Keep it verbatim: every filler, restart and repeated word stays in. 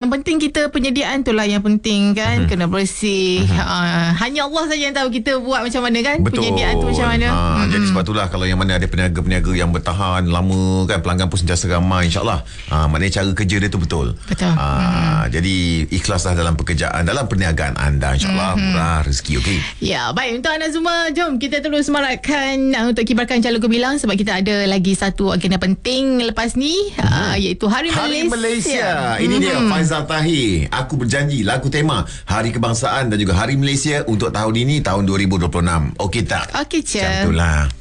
yang penting kita penyediaan tu lah yang penting kan. Mm-hmm. Kena bersih. Mm-hmm. Uh, hanya Allah saja yang tahu kita buat macam mana kan. Betul. Penyediaan tu macam mana. Ha, mm-hmm. Jadi sebab itulah kalau yang mana ada peniaga-peniaga yang bertahan lama kan, pelanggan pun sentiasa ramai, insyaAllah ha, maknanya cara kerja dia tu betul. Betul. Ha, mm-hmm. Jadi ikhlaslah dalam pekerjaan, dalam perniagaan anda, insyaAllah mm-hmm. murah rezeki. Okey. Ya, baik. Untuk anda semua, jom kita terus semarakkan uh, untuk kibarkan calon gemilang sebab kita ada lagi satu agenda penting lepas ni, mm-hmm. uh, iaitu Hari, Hari Malaysia. Malaysia. Ini mm-hmm. dia Faizal Tahir. Aku berjanji, lagu tema Hari Kebangsaan dan juga Hari Malaysia untuk tahun ini, tahun dua ribu dua puluh enam. Okey tak? Okey, Cik. Macam itulah.